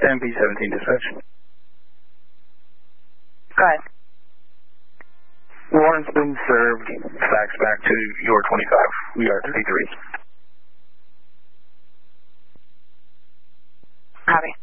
MP17 dispatch. Go ahead. Warrant's been served. Fax back to your 25. We are 33. Copy.